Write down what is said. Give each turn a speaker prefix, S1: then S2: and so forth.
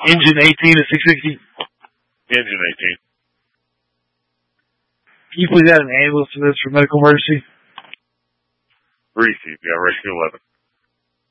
S1: Engine 18 to 660.
S2: Engine 18.
S1: Can you please add an ambulance to this for medical emergency?
S2: Reese, yeah, rescue 11.